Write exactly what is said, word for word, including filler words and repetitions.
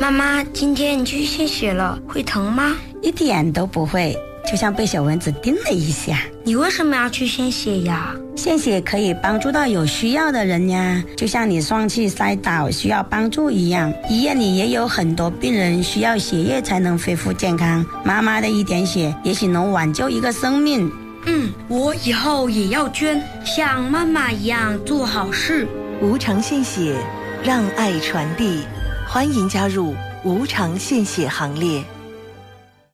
妈妈，今天你去献血了，会疼吗？ 一点都不会，就像被小蚊子叮了一下。 你为什么要去献血呀？ 献血可以帮助到有需要的人呀，就像你上气摔倒需要帮助一样，医院里也有很多病人需要血液才能恢复健康，妈妈的一点血也许能挽救一个生命。 嗯，我以后也要捐，像妈妈一样做好事。 无偿献血，让爱传递，欢迎加入无偿献血行列。